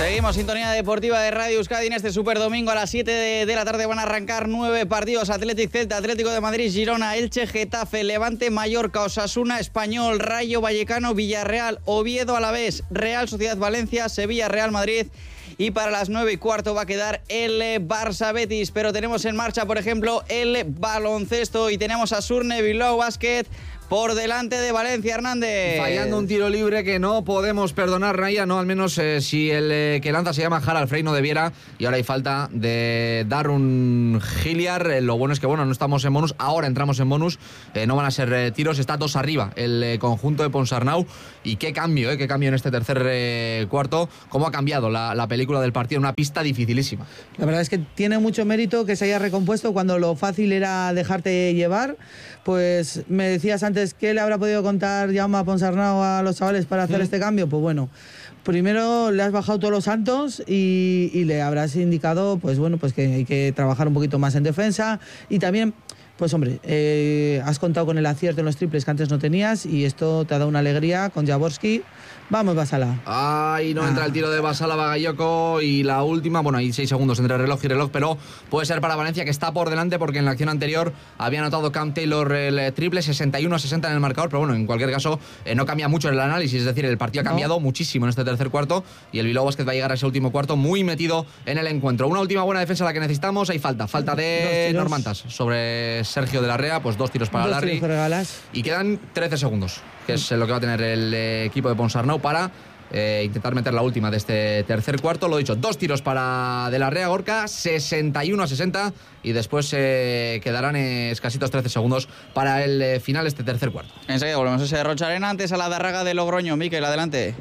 Seguimos, sintonía deportiva de Radio Euskadi. En este super domingo a las 7 de la tarde van a arrancar 9 partidos: Athletic Celta, Atlético de Madrid, Girona, Elche, Getafe, Levante, Mallorca, Osasuna, Español, Rayo Vallecano, Villarreal, Oviedo, Alavés, Real Sociedad Valencia, Sevilla, Real Madrid. Y para las 9:15 va a quedar el Barça Betis. Pero tenemos en marcha, por ejemplo, el baloncesto y tenemos a Surne Bilbao Basket por delante de Valencia. Hernández. Fallando un tiro libre que no podemos perdonar, Raya, no, al menos si el que lanza se llama Harald Frey no debiera, y ahora hay falta de Darun Hilliard. Lo bueno es que, bueno, no estamos en bonus, ahora entramos en bonus, no van a ser tiros, está 2 arriba el conjunto de Ponsarnau, y qué cambio en este tercer cuarto, cómo ha cambiado la película del partido, una pista dificilísima. La verdad es que tiene mucho mérito que se haya recompuesto cuando lo fácil era dejarte llevar. Pues me decías antes, ¿qué le habrá podido contar Jaume Ponsarnau a los chavales para hacer este cambio? Pues bueno, primero le has bajado todos los santos y le habrás indicado, pues bueno, pues que hay que trabajar un poquito más en defensa, y también, pues hombre, has contado con el acierto en los triples que antes no tenías, y esto te ha dado una alegría con Jaworski. Vamos, Basala. Ahí no entra el tiro de Basala Bagayoko, y la última, bueno, hay 6 segundos entre reloj y reloj, pero puede ser para Valencia, que está por delante, porque en la acción anterior había anotado Cam Taylor el triple, 61-60 en el marcador, pero bueno, en cualquier caso no cambia mucho el análisis, es decir, el partido ha cambiado muchísimo en este tercer cuarto, y el Bilbao Basket va a llegar a ese último cuarto muy metido en el encuentro. Una última buena defensa la que necesitamos, hay falta de Normantas sobre Sergio de la Rea, pues 2 tiros para Larry, y quedan 13 segundos, que es lo que va a tener el equipo de Ponsarnau para intentar meter la última de este tercer cuarto. Lo dicho, 2 tiros para de la Rea Gorka, 61-60, y después quedarán escasitos 13 segundos para el final de este tercer cuarto. Enseguida volvemos a ese de Rocha Arena, antes a la Darraga de Logroño. Miquel, adelante.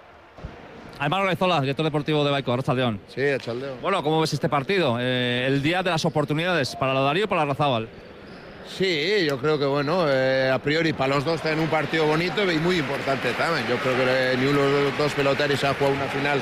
Aymar Olezola, director deportivo de Baico, Arrachaldeón. Sí, Arrachaldeón. Bueno, ¿cómo ves este partido? El día de las oportunidades para la Darío y para la Razábal. Sí, yo creo que bueno, a priori para los dos tienen un partido bonito y muy importante también. Yo creo que ni uno de los dos pelotaris ha jugado una final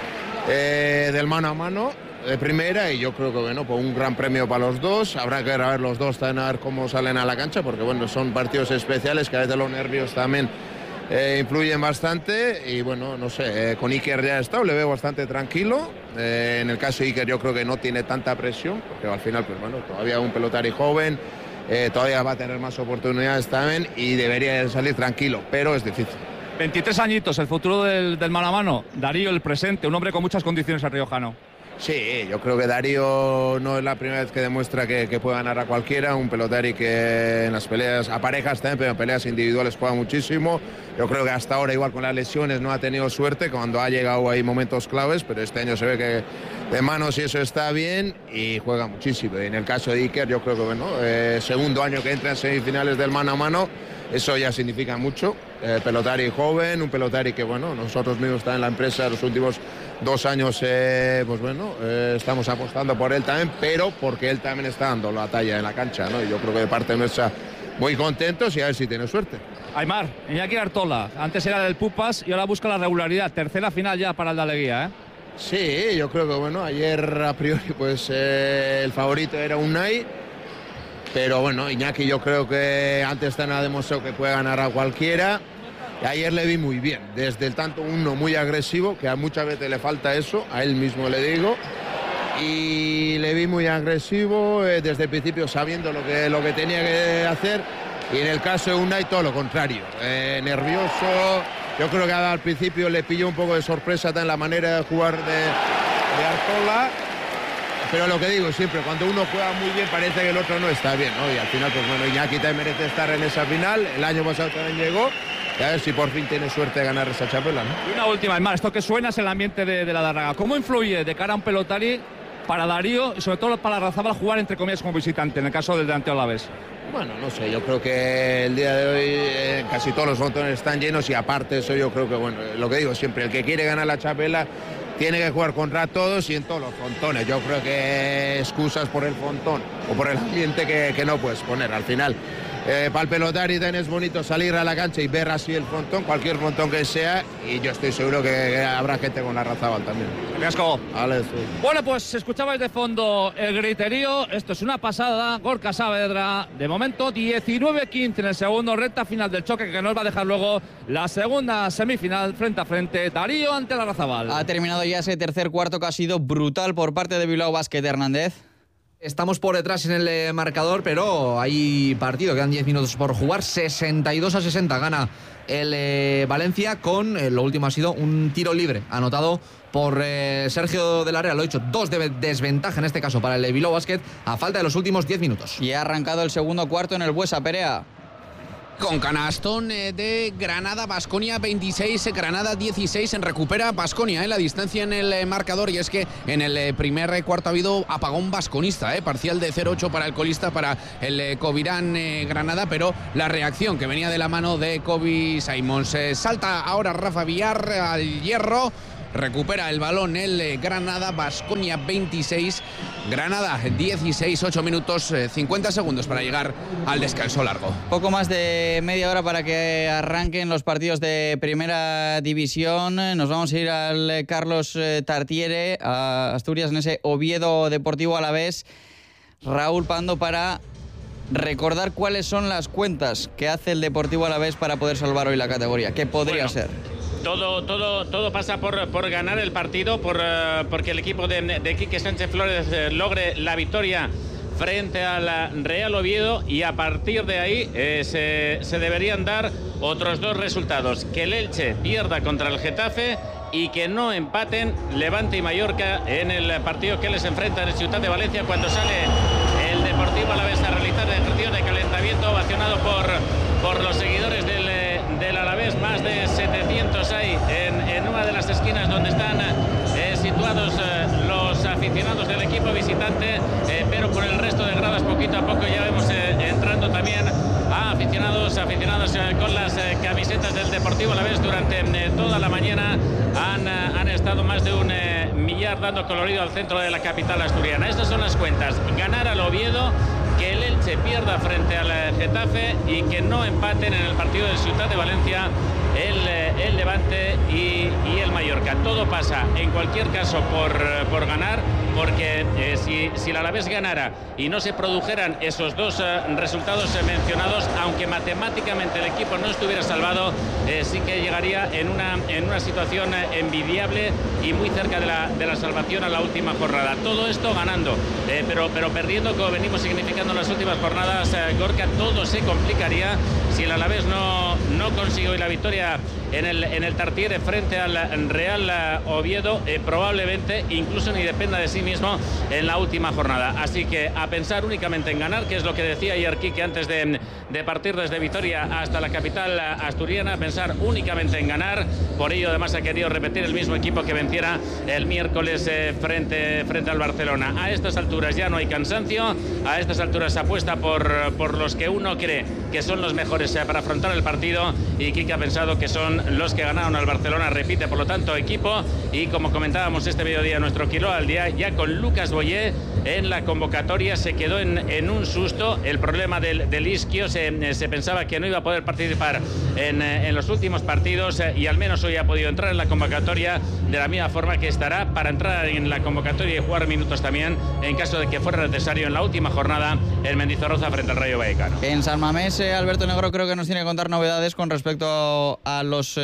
del mano a mano de primera, y yo creo que bueno, pues un gran premio para los dos. Habrá que ver los dos también, a ver cómo salen a la cancha, porque bueno, son partidos especiales que a veces los nervios también influyen bastante. Y bueno, no sé, con Iker ya he estado, le veo bastante tranquilo. En el caso de Iker yo creo que no tiene tanta presión, porque al final pues bueno, todavía un pelotari joven, todavía va a tener más oportunidades también, y debería salir tranquilo, pero es difícil. 23 añitos, el futuro del mano a mano. Darío, el presente, un hombre con muchas condiciones al riojano. Sí, yo creo que Darío no es la primera vez que demuestra que puede ganar a cualquiera. Un pelotari que en las peleas a parejas también, pero en peleas individuales juega muchísimo. Yo creo que hasta ahora, igual con las lesiones, no ha tenido suerte cuando ha llegado ahí momentos claves, pero este año se ve que de manos y eso está bien, y juega muchísimo. Y en el caso de Iker, yo creo que bueno, segundo año que entra en semifinales del mano a mano, eso ya significa mucho. Pelotari joven, un pelotari que bueno, nosotros mismos estamos en la empresa los últimos 2 años, pues bueno, estamos apostando por él también, pero porque él también está dando la talla en la cancha, ¿no? Y yo creo que de parte nuestra muy contentos, y a ver si tiene suerte. Aymar, Iñaki Artola, antes era del Pupas y ahora busca la regularidad. Tercera final ya para el Daleguía, ¿eh? Sí, yo creo que bueno, ayer a priori pues el favorito era Unai, pero bueno, Iñaki yo creo que antes también ha demostrado que puede ganar a cualquiera. Y ayer le vi muy bien, desde el tanto uno muy agresivo, que a muchas veces le falta eso, a él mismo le digo, y le vi muy agresivo desde el principio, sabiendo lo que tenía que hacer, y en el caso de Unai todo lo contrario, nervioso. Yo creo que al principio le pilló un poco de sorpresa en la manera de jugar de Artola, pero lo que digo siempre, cuando uno juega muy bien parece que el otro no está bien, ¿no? Y al final pues bueno, Iñaki también merece estar en esa final, el año pasado también llegó, y a ver si por fin tiene suerte de ganar esa chapela, ¿no? Y una última, Aymar, esto que suena es el ambiente de la Darraga. ¿Cómo influye de cara a un pelotari para Darío y sobre todo para Razábal jugar entre comillas como visitante, en el caso del delantero Alavés? Bueno, no sé, yo creo que el día de hoy casi todos los frontones están llenos, y aparte eso yo creo que, bueno, lo que digo siempre, el que quiere ganar la chapela tiene que jugar contra todos y en todos los frontones. Yo creo que excusas por el frontón o por el ambiente que no puedes poner. Al final Para el pelotari también es bonito salir a la cancha y ver así el frontón, cualquier frontón que sea, y yo estoy seguro que habrá gente con la Larrazábal también. Riasco. Vale, sí. Bueno, pues escuchabais de fondo el griterío. Esto es una pasada. Gorka Saavedra, de momento 19-15 en el segundo, recta final del choque que nos va a dejar luego la segunda semifinal frente a frente. Darío ante Larrazábal. Ha terminado ya ese tercer cuarto que ha sido brutal por parte de Bilbao Basket, Hernández. Estamos por detrás en el marcador, pero hay partido, quedan 10 minutos por jugar. 62-60 gana el Valencia con, lo último ha sido un tiro libre anotado por Sergio de la Rea. Lo he dicho, 2 de desventaja en este caso para el Bilbao Basket a falta de los últimos 10 minutos. Y ha arrancado el segundo cuarto en el Buesa, Perea. Con canastón de Granada, Baskonia 26, Granada 16, recupera Baskonia la distancia en el marcador, y es que en el primer cuarto ha habido apagón basconista, parcial de 0-8 para el colista, para el Covirán Granada, pero la reacción que venía de la mano de Kobe Simons. Salta ahora Rafa Villar al hierro. Recupera el balón el Granada, Baskonia 26, Granada 16, 8 minutos 50 segundos para llegar al descanso largo. Poco más de media hora para que arranquen los partidos de Primera División. Nos vamos a ir al Carlos Tartiere, a Asturias, en ese Oviedo Deportivo Alavés. Raúl Pando, para recordar cuáles son las cuentas que hace el Deportivo Alavés para poder salvar hoy la categoría. ¿Qué podría ser? Todo pasa por ganar el partido, porque el equipo de Quique Sánchez Flores logre la victoria frente al Real Oviedo, y a partir de ahí se deberían dar otros dos resultados: que el Elche pierda contra el Getafe y que no empaten Levante y Mallorca en el partido que les enfrenta en Ciutat de Valencia, cuando sale el Deportivo Alavés a realizar ejercicios de calentamiento, ovacionado por los seguidores del Alavés. Más de 700 hay en una de las esquinas donde están situados los aficionados del equipo visitante, pero por el resto de gradas poquito a poco ya vemos entrando también a aficionados con las camisetas del Deportivo Alavés. Durante toda la mañana han estado más de un millar dando colorido al centro de la capital asturiana. Estas son las cuentas: ganar al Oviedo, que el Elche pierda frente al Getafe y que no empaten en el partido de Ciutat de Valencia el Levante y el Mallorca. Todo pasa en cualquier caso por ganar, porque si el Alavés ganara y no se produjeran esos dos resultados mencionados, aunque matemáticamente el equipo no estuviera salvado, sí que llegaría en una situación envidiable y muy cerca de la salvación a la última jornada. Todo esto ganando, pero perdiendo, como venimos significando en las últimas jornadas, Gorka, todo se complicaría si el Alavés no consigue hoy la victoria en el Tartiere frente al Real Oviedo, probablemente incluso ni dependa de sí mismo en la última jornada. Así que a pensar únicamente en ganar, que es lo que decía ayer Quique antes de partir desde Vitoria hasta la capital asturiana, pensar únicamente en ganar. Por ello además ha querido repetir el mismo equipo que venciera el miércoles frente al Barcelona. A estas alturas ya no hay cansancio, a estas alturas se apuesta por los que uno cree que son los mejores para afrontar el partido, y Quique ha pensado que son los que ganaron al Barcelona. Repite por lo tanto equipo, y como comentábamos este mediodía nuestro Quiroga al día, ya con Lucas Boyé en la convocatoria se quedó en un susto. El problema del isquio, se pensaba que no iba a poder participar en los últimos partidos, y al menos hoy ha podido entrar en la convocatoria, de la misma forma que estará para entrar en la convocatoria y jugar minutos también en caso de que fuera necesario en la última jornada el Mendizorroza frente al Rayo Vallecano. En San Mamés, Alberto Negro creo que nos tiene que contar novedades con respecto a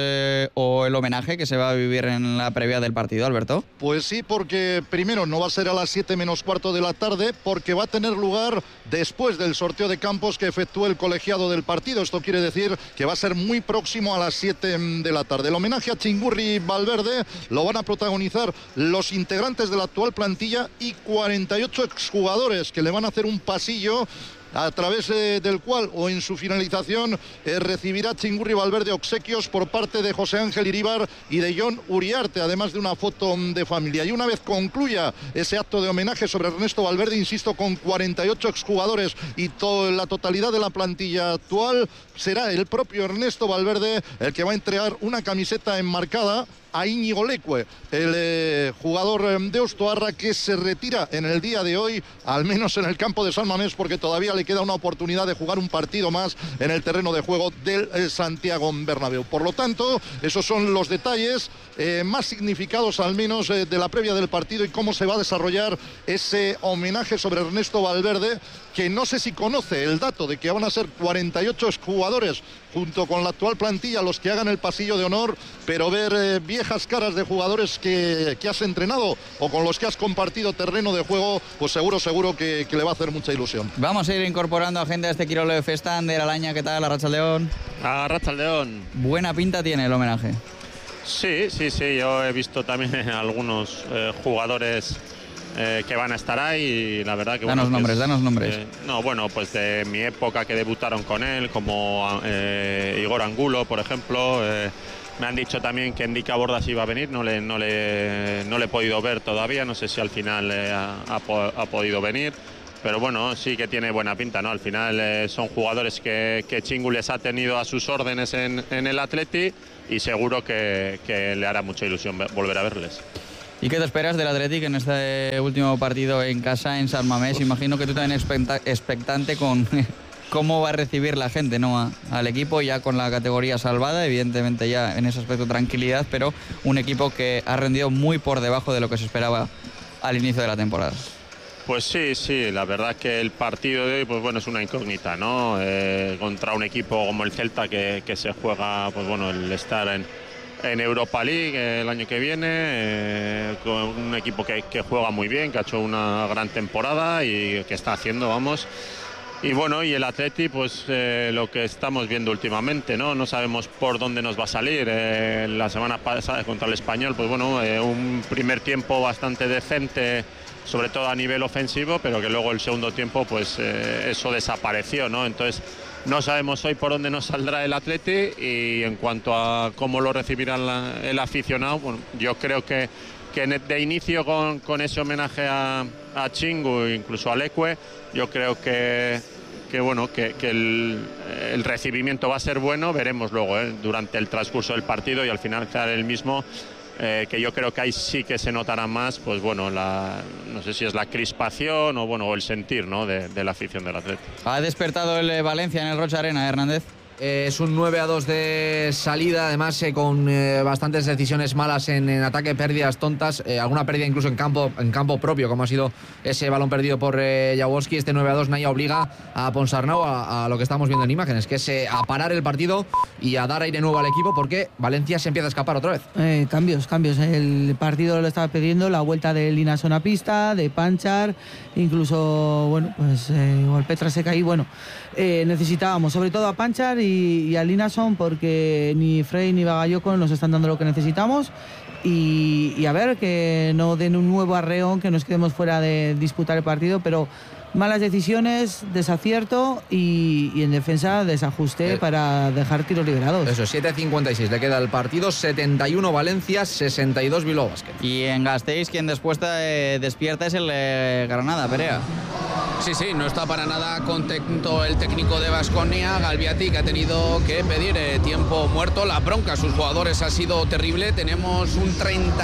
o el homenaje que se va a vivir en la previa del partido, Alberto. Pues sí, porque primero no va a ser a las 7 menos cuarto de la tarde, porque va a tener lugar después del sorteo de campos que efectúe el colegiado del partido. Esto quiere decir que va a ser muy próximo a las 7 de la tarde. El homenaje a Chingurri Valverde lo van a protagonizar los integrantes de la actual plantilla y 48 exjugadores que le van a hacer un pasillo a través del cual, o en su finalización, recibirá Chingurri Valverde obsequios por parte de José Ángel Iríbar y de Jon Uriarte, además de una foto de familia. Y una vez concluya ese acto de homenaje sobre Ernesto Valverde, insisto, con 48 exjugadores y la totalidad de la plantilla actual, será el propio Ernesto Valverde el que va a entregar una camiseta enmarcada a Íñigo Leque, el jugador de Ostoarra, que se retira en el día de hoy, al menos en el campo de San Mamés, porque todavía le queda una oportunidad de jugar un partido más en el terreno de juego del Santiago Bernabéu. Por lo tanto, esos son los detalles más significados, al menos de la previa del partido, y cómo se va a desarrollar ese homenaje sobre Ernesto Valverde, que no sé si conoce el dato de que van a ser 48 jugadores junto con la actual plantilla los que hagan el pasillo de honor, pero ver viejas caras de jugadores que has entrenado o con los que has compartido terreno de juego, pues seguro que le va a hacer mucha ilusión. Vamos a ir incorporando a gente a este Quirolo Festán de Araña. ¿Qué tal, Arratsaldeon? Arratsaldeon. Buena pinta tiene el homenaje. Sí, yo he visto también algunos jugadores que van a estar ahí, y la verdad que... Danos nombres. Pues de mi época, que debutaron con él, como Igor Angulo, por ejemplo. Me han dicho también que Enrique Bordas iba a venir, no le he podido ver todavía, no sé si al final ha podido venir. Pero bueno, sí que tiene buena pinta, ¿no? Al final son jugadores que Chingu les ha tenido a sus órdenes en el Atleti, y seguro que le hará mucha ilusión volver a verles. ¿Y qué te esperas del Athletic en este último partido en casa, en San Mamés? Imagino que tú también expectante con cómo va a recibir la gente, ¿no? Al equipo, ya con la categoría salvada, evidentemente ya en ese aspecto tranquilidad, pero un equipo que ha rendido muy por debajo de lo que se esperaba al inicio de la temporada. Pues sí, la verdad que el partido de hoy, pues bueno, es una incógnita, ¿no? Contra un equipo como el Celta, que se juega, pues bueno, el estar en Europa League el año que viene, con un equipo que juega muy bien, que ha hecho una gran temporada y que está haciendo, vamos. Y bueno, y el Atleti, pues lo que estamos viendo últimamente, ¿no? No sabemos por dónde nos va a salir. La semana pasada contra el Español, pues bueno, un primer tiempo bastante decente, sobre todo a nivel ofensivo, pero que luego el segundo tiempo, pues eso desapareció, ¿no? Entonces, no sabemos hoy por dónde nos saldrá el Atleti, y en cuanto a cómo lo recibirá el aficionado, bueno, yo creo que de inicio con ese homenaje a Chingu, incluso a Leque, yo creo que el recibimiento va a ser bueno. Veremos luego durante el transcurso del partido, y al final será el mismo, que yo creo que ahí sí que se notará más, pues bueno, no sé si es la crispación o el sentir, ¿no?, de la afición del Atleti. Ha despertado el Valencia en el Rocha Arena, Hernández. Es un 9-2 de salida, además con bastantes decisiones malas en ataque, pérdidas tontas, alguna pérdida incluso en campo propio, como ha sido ese balón perdido por Jaworski. Este 9-2 Naya obliga a Ponsarnau a lo que estamos viendo en imágenes, que es a parar el partido y a dar aire nuevo al equipo, porque Valencia se empieza a escapar otra vez. Cambios. El partido lo estaba pidiendo, la vuelta de Linason a pista, de Panchar, incluso, bueno, pues igual Petra se caí. Bueno, necesitábamos sobre todo a Panchar y a Linason, porque ni Frey ni Bagayoko nos están dando lo que necesitamos, y a ver que no den un nuevo arreón, que nos quedemos fuera de disputar el partido, pero malas decisiones, desacierto y en defensa desajuste para dejar tiros liberados. Eso, 7:56 le queda el partido, 71 Valencia, 62 Bilbao Basket. Y en Gasteiz quien después despierta es el Granada, Perea. Sí, no está para nada contento el técnico de Baskonia, Galbiati, que ha tenido que pedir tiempo muerto. La bronca a sus jugadores ha sido terrible. Tenemos un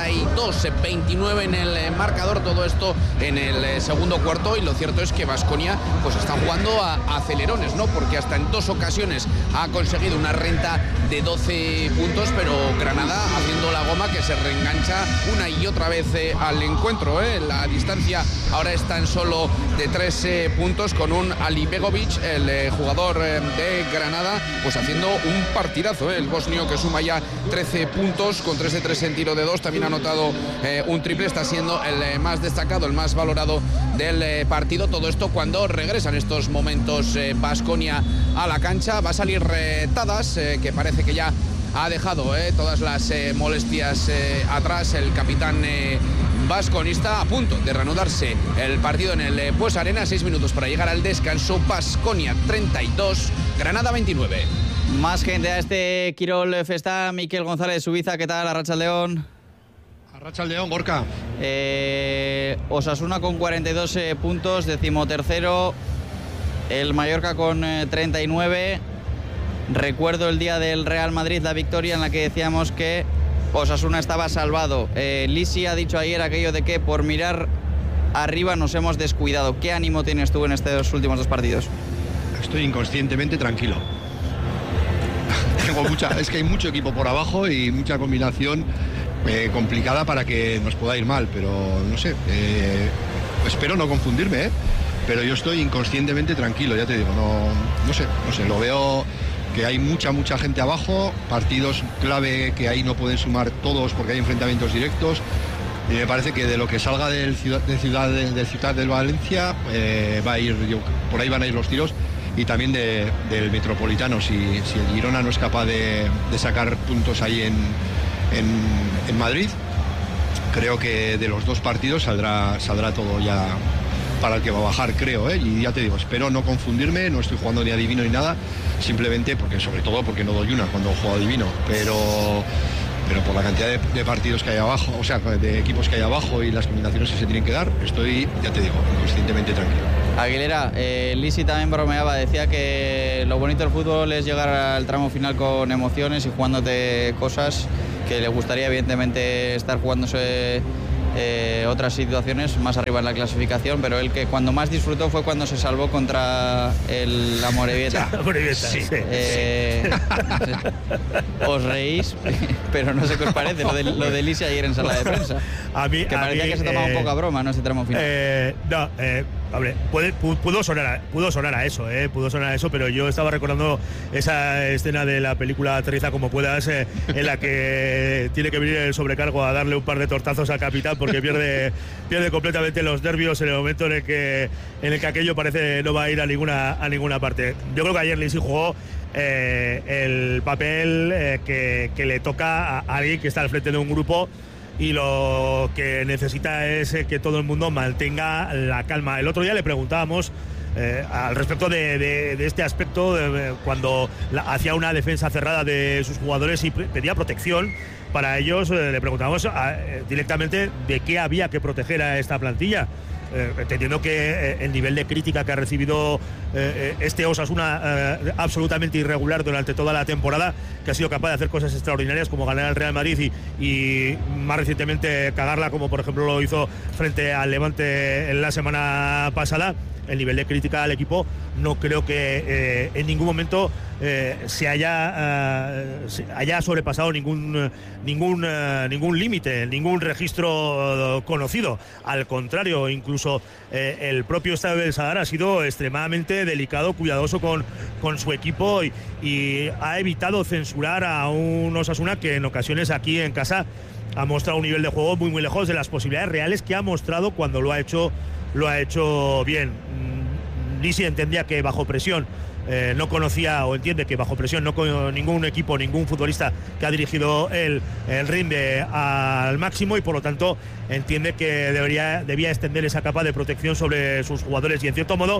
32-29 en el marcador, todo esto en el segundo cuarto, y lo cierto es que Baskonia pues está jugando a acelerones, ¿no? Porque hasta en 2 ocasiones ha conseguido una renta de 12 puntos, pero Granada haciendo la goma, que se reengancha una y otra vez al encuentro. La distancia ahora es tan solo de 3 puntos, con un Ali Begovic, el jugador de Granada, pues haciendo un partidazo, el bosnio, que suma ya 13 puntos con 3 de 3 en tiro de 2, también ha anotado un triple, está siendo el más destacado, el más valorado del partido. Todo esto cuando regresan estos momentos Baskonia a la cancha. Va a salir Tadas, que parece que ya ha dejado todas las molestias atrás, el capitán vasconista, a punto de reanudarse el partido en el Pues Arena. 6 minutos para llegar al descanso. Baskonia 32, Granada 29. Más gente a este Quirol Festa. Miquel González Subiza, ¿qué tal? Arratsaldeon. Arratsaldeon, Gorka. Osasuna con 42 puntos, 13º. El Mallorca con 39. Recuerdo el día del Real Madrid, la victoria en la que decíamos que Osasuna estaba salvado. Lisi ha dicho ayer aquello de que por mirar arriba nos hemos descuidado. ¿Qué ánimo tienes tú en estos últimos 2 partidos? Estoy inconscientemente tranquilo. Es que hay mucho equipo por abajo y mucha combinación complicada para que nos pueda ir mal, pero no sé, espero no confundirme, pero yo estoy inconscientemente tranquilo, ya te digo, no sé, lo veo que hay mucha gente abajo, partidos clave que ahí no pueden sumar todos porque hay enfrentamientos directos. Y me parece que de lo que salga del Ciudad del Valencia va a ir, por ahí van a ir los tiros, y también del Metropolitano. Si el Girona no es capaz de sacar puntos ahí en Madrid, creo que de los 2 partidos saldrá todo ya para el que va a bajar, creo, y ya te digo, espero no confundirme, no estoy jugando ni adivino ni nada, simplemente sobre todo porque no doy una cuando juego adivino, pero por la cantidad de partidos que hay abajo, o sea, de equipos que hay abajo y las combinaciones que se tienen que dar, estoy, ya te digo, inconscientemente tranquilo. Aguilera, Lisi también bromeaba, decía que lo bonito del fútbol es llegar al tramo final con emociones y jugándote cosas que le gustaría evidentemente estar jugándose otras situaciones más arriba en la clasificación, pero él que cuando más disfrutó fue cuando se salvó contra el Amorebieta. Sí. Os reís, pero no sé qué os parece lo de Lisi ayer en sala de prensa. Que parecía que se tomaba un poco a broma, ¿no? Ese tramo final. Hombre, pudo sonar a eso, pero yo estaba recordando esa escena de la película Aterriza como puedas, en la que tiene que venir el sobrecargo a darle un par de tortazos al capitán porque pierde completamente los nervios en el momento en el que aquello parece no va a ir a ninguna parte. Yo creo que ayer Lisi jugó el papel que le toca a alguien que está al frente de un grupo, y lo que necesita es que todo el mundo mantenga la calma. El otro día le preguntábamos al respecto de este aspecto, cuando hacía una defensa cerrada de sus jugadores y pedía protección para ellos, le preguntábamos directamente de qué había que proteger a esta plantilla. Entendiendo que el nivel de crítica que ha recibido este Osasuna, absolutamente irregular durante toda la temporada, que ha sido capaz de hacer cosas extraordinarias como ganar al Real Madrid y más recientemente cagarla, como por ejemplo lo hizo frente al Levante en la semana pasada. El nivel de crítica al equipo no creo que en ningún momento se haya sobrepasado ningún límite, ningún registro conocido. Al contrario, incluso el propio Estadio del Sadar ha sido extremadamente delicado, cuidadoso con su equipo y ha evitado censurar a un Osasuna que en ocasiones aquí en casa ha mostrado un nivel de juego muy lejos de las posibilidades reales que ha mostrado cuando lo ha hecho bien. Lisi entendía que bajo presión no conocía, o entiende que bajo presión ningún equipo, ningún futbolista que ha dirigido el rinde al máximo, y por lo tanto entiende que debía extender esa capa de protección sobre sus jugadores, y en cierto modo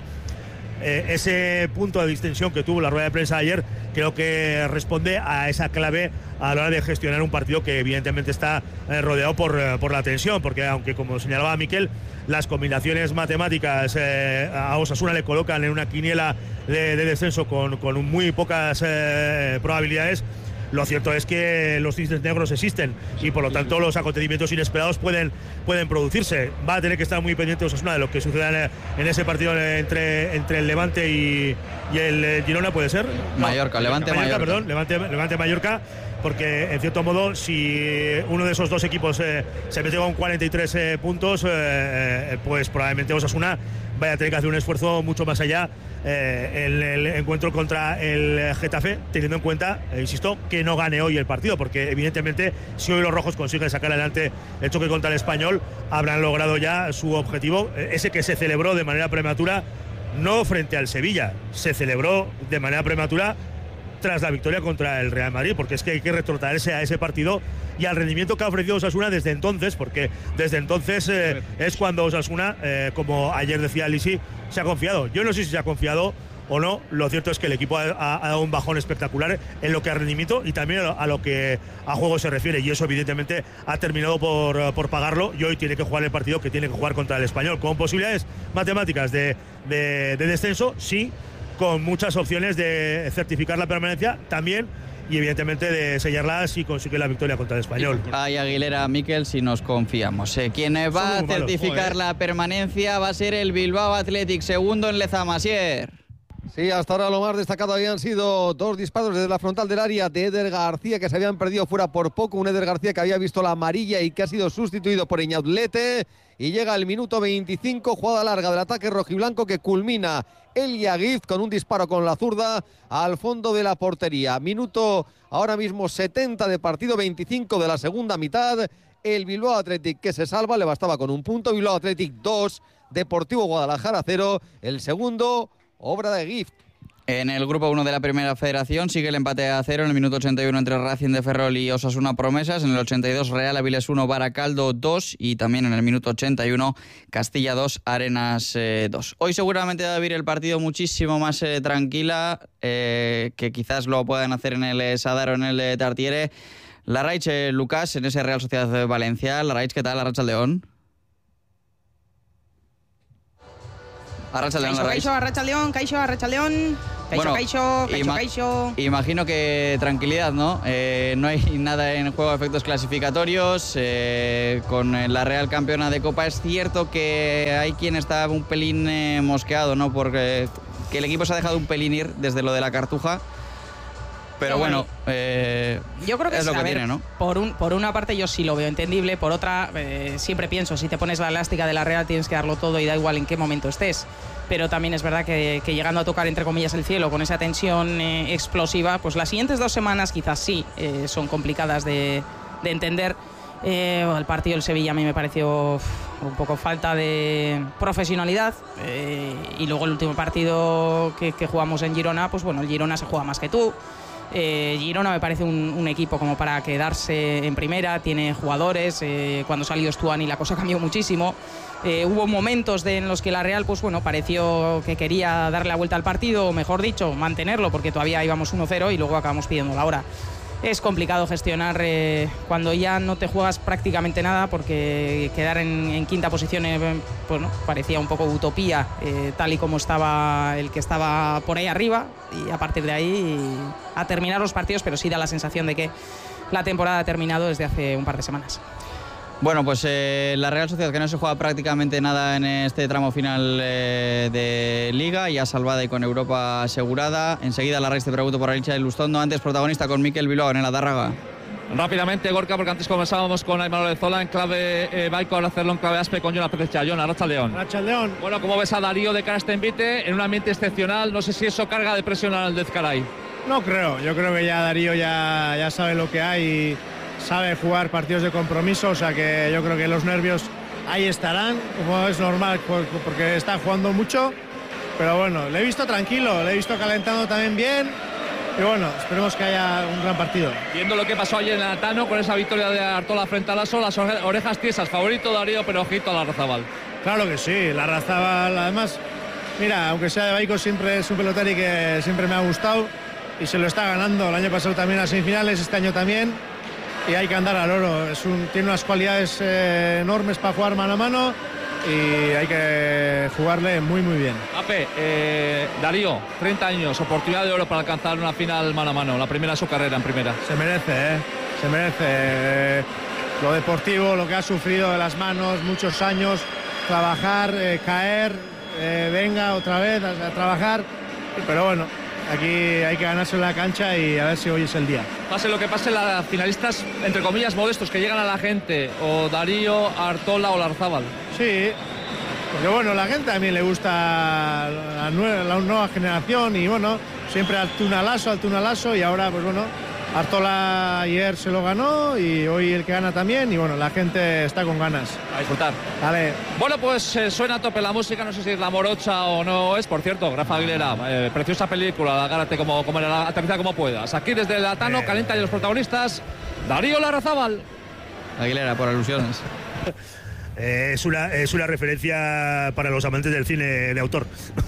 ese punto de distensión que tuvo la rueda de prensa ayer creo que responde a esa clave a la hora de gestionar un partido que evidentemente está rodeado por la tensión, porque aunque, como señalaba Miquel, las combinaciones matemáticas a Osasuna le colocan en una quiniela de descenso con muy pocas probabilidades, lo cierto es que los cisnes negros existen y por lo tanto los acontecimientos inesperados pueden producirse. Va a tener que estar muy pendiente Osasuna de lo que suceda en ese partido entre el Levante y el Girona, ¿puede ser? Mallorca, Levante-Mallorca. Perdón, Levante-Mallorca, porque en cierto modo si uno de esos dos equipos se mete con 43 puntos, pues probablemente Osasuna vaya a tener que hacer un esfuerzo mucho más allá el encuentro contra el Getafe, teniendo en cuenta, insisto, que no gane hoy el partido, porque evidentemente si hoy los rojos consiguen sacar adelante el choque contra el Español, habrán logrado ya su objetivo, ese que se celebró de manera prematura, no frente al Sevilla, se celebró de manera prematura tras la victoria contra el Real Madrid, porque es que hay que retrotraerse a ese partido y al rendimiento que ha ofrecido Osasuna desde entonces, porque desde entonces es cuando Osasuna, como ayer decía Lisi, se ha confiado. Yo no sé si se ha confiado o no, lo cierto es que el equipo ha dado un bajón espectacular en lo que a rendimiento y también a lo que a juego se refiere, y eso evidentemente ha terminado por pagarlo, y hoy tiene que jugar el partido que tiene que jugar contra el Español, con posibilidades matemáticas de descenso, sí, con muchas opciones de certificar la permanencia también, y evidentemente de sellarla si consigue la victoria contra el Español. Ay, Aguilera, Miquel, si nos confiamos. Quien va a certificar la permanencia va a ser el Bilbao Athletic, segundo en Lezama. Asier. Sí, hasta ahora lo más destacado habían sido 2 disparos desde la frontal del área de Eder García, que se habían perdido fuera por poco. Un Eder García que había visto la amarilla y que ha sido sustituido por Iñaulete. Y llega el minuto 25, jugada larga del ataque rojiblanco que culmina Elia Gift con un disparo con la zurda al fondo de la portería. Minuto ahora mismo 70 de partido, 25 de la segunda mitad. El Bilbao Athletic que se salva, le bastaba con un punto. Bilbao Athletic 2, Deportivo Guadalajara 0. El segundo, obra de Gift. En el grupo 1 de la Primera Federación sigue el empate a 0 en el minuto 81 entre Racing de Ferrol y Osasuna Promesas. En el 82 Real Avilés 1, Baracaldo 2 y también en el minuto 81 Castilla 2, Arenas 2. Hoy seguramente va a vivir el partido muchísimo más tranquila, que quizás lo puedan hacer en el Sadar o en el Tartiere. Larraich, Lucas, en ese Real Sociedad de Valencia. Larraich, ¿qué tal? Arratsaldeon. Arratsaldeon. Imagino que tranquilidad, ¿no? No hay nada en juego de efectos clasificatorios. Con la Real campeona de Copa es cierto que hay quien está un pelín mosqueado, ¿no? Porque que el equipo se ha dejado un pelín ir desde lo de la Cartuja. Pero bueno, yo creo que es lo que tiene, ¿no? Por una parte yo sí lo veo entendible, por otra siempre pienso, si te pones la elástica de la Real tienes que darlo todo y da igual en qué momento estés. Pero también es verdad que llegando a tocar entre comillas el cielo con esa tensión explosiva, pues las siguientes 2 semanas quizás sí son complicadas de entender. El partido del Sevilla a mí me pareció un poco falta de profesionalidad, y luego el último partido que jugamos en Girona, pues bueno, el Girona se juega más que tú. Girona me parece un equipo como para quedarse en primera, tiene jugadores, cuando salió Stuani la cosa cambió muchísimo. Hubo momentos en los que la Real pues bueno, pareció que quería darle la vuelta al partido, o mejor dicho, mantenerlo, porque todavía íbamos 1-0 y luego acabamos pidiendo la hora. Es complicado gestionar cuando ya no te juegas prácticamente nada, porque quedar en quinta posición bueno, parecía un poco utopía, tal y como estaba el que estaba por ahí arriba, y a partir de ahí a terminar los partidos, pero sí da la sensación de que la temporada ha terminado desde hace un par de semanas. Bueno, pues la Real Sociedad, que no se juega prácticamente nada en este tramo final de Liga, ya salvada y con Europa asegurada. Enseguida Larraich te pregunto por Alicia de Lustondo, antes protagonista con Mikel Bilbao en el Adárraga. Rápidamente, Gorka, porque antes conversábamos con Aymar Zola en clave Baico, ahora hacerlo en clave Aspe con Jonas Pérez Chayón. Arratsaldeon. Bueno, ¿cómo ves a Darío de cara a este envite en un ambiente excepcional? No sé si eso carga de presión al Dezcaray. No creo, yo creo que ya Darío ya sabe lo que hay y sabe jugar partidos de compromiso, o sea que yo creo que los nervios ahí estarán, como es normal, porque está jugando mucho, pero bueno, le he visto tranquilo, le he visto calentando también bien, y bueno, esperemos que haya un gran partido. Viendo lo que pasó ayer en Atano con esa victoria de Artola frente a Lasso, las orejas tiesas, favorito Darío, pero ojito a Larrazábal. Claro que sí, Larrazábal, además, mira, aunque sea de Baico, siempre es un pelotari que siempre me ha gustado y se lo está ganando, el año pasado también a semifinales, este año también. Y hay que andar al oro, tiene unas cualidades enormes para jugar mano a mano y hay que jugarle muy muy bien. Ape, Darío, 30 años, oportunidad de oro para alcanzar una final mano a mano, la primera de su carrera en primera. Se merece, lo deportivo, lo que ha sufrido de las manos, muchos años, trabajar, caer, venga otra vez a trabajar, pero bueno. Aquí hay que ganarse la cancha y a ver si hoy es el día. Pase lo que pase, las finalistas, entre comillas, modestos, que llegan a la gente, o Darío, Artola o Larzábal. Sí, porque bueno, la gente también le gusta la nueva generación y bueno, siempre Altuna Lasso y ahora pues bueno, Artola ayer se lo ganó y hoy el que gana también y bueno, la gente está con ganas. A disfrutar. Vale. Bueno, pues suena a tope la música, no sé si es la morocha o no es, por cierto, Rafa Aguilera, preciosa película, agárrate aterriza como puedas. Aquí desde el Atano, calienta y los protagonistas, Darío Larrazábal. Aguilera, por alusiones. Es una referencia para los amantes del cine de autor.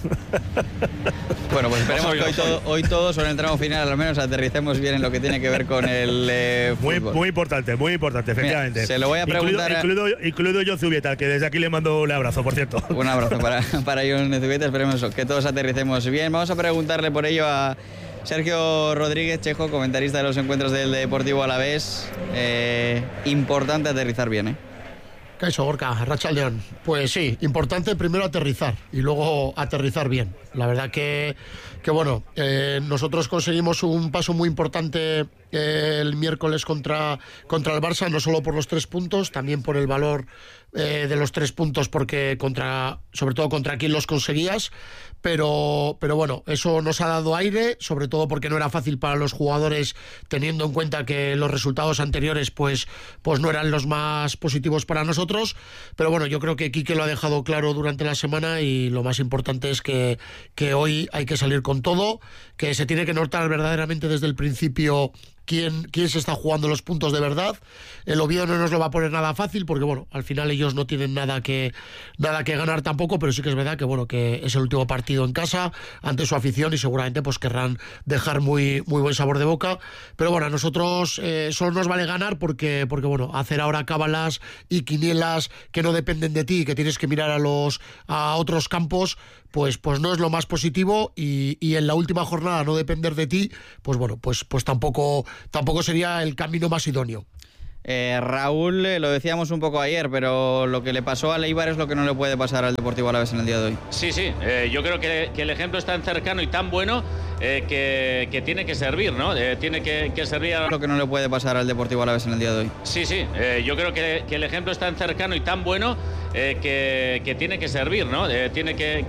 Bueno, pues esperemos que hoy todos en el tramo final al menos aterricemos bien en lo que tiene que ver con el fútbol. Muy importante, efectivamente. Mira, se lo voy a preguntar incluido John Zubieta, que desde aquí le mando un abrazo, por cierto. Un abrazo para John Zubieta, esperemos que todos aterricemos bien. Vamos a preguntarle por ello a Sergio Rodríguez, Chejo, comentarista de los encuentros del Deportivo Alavés. Importante aterrizar bien, ¿eh? Kaixo, Gorka, Arratsaldeon. Pues sí, importante primero aterrizar y luego aterrizar bien. La verdad que bueno, nosotros conseguimos un paso muy importante el miércoles contra el Barça, no solo por los 3 puntos, también por el valor de los 3 puntos, porque sobre todo contra quién los conseguías, pero bueno, eso nos ha dado aire, sobre todo porque no era fácil para los jugadores, teniendo en cuenta que los resultados anteriores pues no eran los más positivos para nosotros, pero bueno, yo creo que Quique lo ha dejado claro durante la semana y lo más importante es que hoy hay que salir con todo, que se tiene que notar verdaderamente desde el principio quién se está jugando los puntos de verdad. El Oviedo no nos lo va a poner nada fácil porque bueno, al final ellos no tienen nada que ganar tampoco, pero sí que es verdad que bueno, que es el último partido en casa ante su afición y seguramente pues querrán dejar muy muy buen sabor de boca, pero bueno, a nosotros solo nos vale ganar porque bueno, hacer ahora cábalas y quinielas que no dependen de ti, que tienes que mirar a otros campos, pues no es lo más positivo y en la última jornada no depender de ti, pues bueno, pues tampoco sería el camino más idóneo. Raúl, lo decíamos un poco ayer, pero lo que le pasó a Eibar es lo que no le puede pasar al Deportivo Alavés en el día de hoy. Sí, yo creo que el ejemplo es tan cercano y tan bueno que tiene que servir, ¿no? Tiene que servir a... Lo que no le puede pasar al Deportivo Alavés en el día de hoy. Sí, yo creo que el ejemplo es tan cercano y tan bueno que tiene que servir, ¿no? Tiene que